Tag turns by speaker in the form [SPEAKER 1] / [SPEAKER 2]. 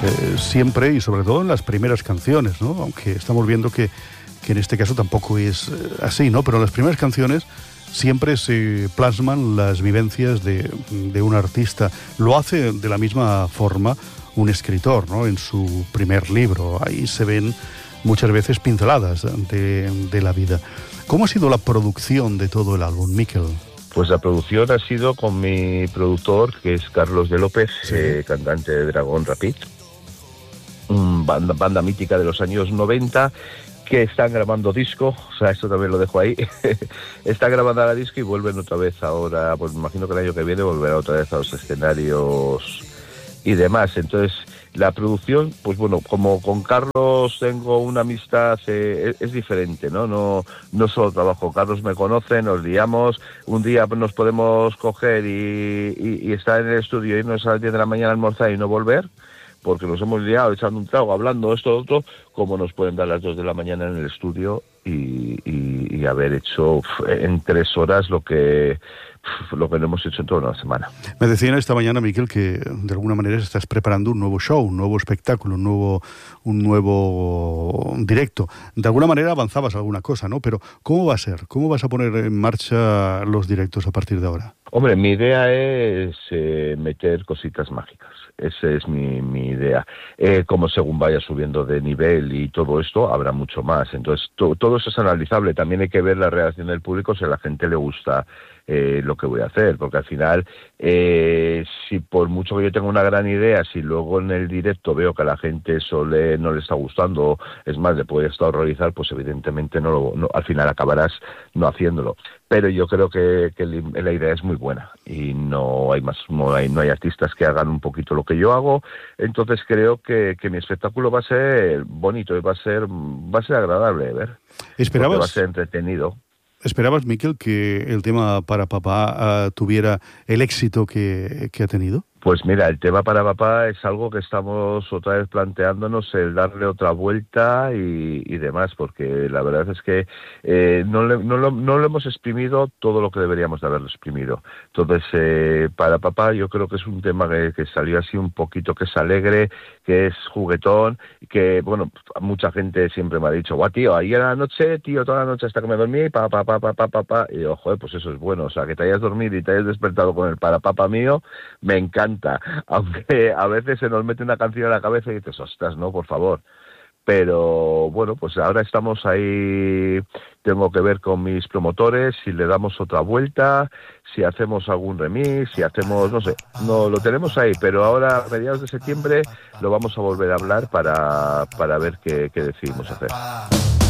[SPEAKER 1] siempre y sobre todo en las primeras canciones, ¿no? Aunque estamos viendo que en este caso tampoco es así, ¿no? Pero en las primeras canciones siempre se plasman las vivencias de un artista. Lo hace de la misma forma un escritor, ¿no? En su primer libro. Ahí se ven muchas veces pinceladas de la vida. ¿Cómo ha sido la producción de todo el álbum, Miquel?
[SPEAKER 2] Pues la producción ha sido con mi productor, que es Carlos de López, sí, cantante de Dragón Rapid, banda mítica de los años 90, que están grabando disco, o sea, esto también lo dejo ahí. Están grabando la disco y vuelven otra vez ahora, pues me imagino que el año que viene volverá otra vez a los escenarios y demás. Entonces, la producción, pues bueno, como con Carlos tengo una amistad, es diferente, ¿no? No solo trabajo. Carlos me conoce, nos liamos, un día nos podemos coger y estar en el estudio, irnos a las 10 de la mañana a almorzar y no volver, porque nos hemos liado echando un trago, hablando esto, otro, como nos pueden dar las 2 de la mañana en el estudio y haber hecho en 3 horas lo que no hemos hecho en toda una semana.
[SPEAKER 1] Me decían esta mañana, Miquel, que de alguna manera estás preparando un nuevo show, un nuevo espectáculo, un nuevo directo. De alguna manera avanzabas alguna cosa, ¿no? Pero ¿cómo va a ser? ¿Cómo vas a poner en marcha los directos a partir de ahora?
[SPEAKER 2] Hombre, mi idea es meter cositas mágicas. Esa es mi idea. Como según vaya subiendo de nivel y todo esto, habrá mucho más. Entonces, todo eso es analizable. También hay que ver la reacción del público, si a la gente le gusta lo que voy a hacer. Porque al final, si por mucho que yo tenga una gran idea, si luego en el directo veo que a la gente eso no le está gustando, es más, le puede estar horrorizar, pues evidentemente al final acabarás no haciéndolo. Pero yo creo que la idea es muy buena y no hay artistas que hagan un poquito lo que yo hago. Entonces creo que mi espectáculo va a ser bonito y va a ser agradable de ver.
[SPEAKER 1] ¿Esperabas?
[SPEAKER 2] Va a ser entretenido.
[SPEAKER 1] ¿Esperabas, Miquel, que el tema Para Papá tuviera el éxito que ha tenido?
[SPEAKER 2] Pues mira, el tema Para Papá es algo que estamos otra vez planteándonos, el darle otra vuelta y demás, porque la verdad es que no lo hemos exprimido todo lo que deberíamos de haberlo exprimido. Entonces, Para Papá yo creo que es un tema que salió así un poquito, que es alegre, que es juguetón, que, bueno, mucha gente siempre me ha dicho, guau, tío, ayer a la noche, tío, toda la noche hasta que me dormí, papá, y yo, joder, pues eso es bueno, o sea, que te hayas dormido y te hayas despertado con el Para Papá mío, me encanta. Aunque a veces se nos mete una canción en la cabeza y dices, ostras, no, por favor. Pero bueno, pues ahora estamos ahí, tengo que ver con mis promotores si le damos otra vuelta, si hacemos algún remix, si hacemos, no sé, no lo tenemos ahí, pero ahora a mediados de septiembre lo vamos a volver a hablar para ver qué decidimos hacer.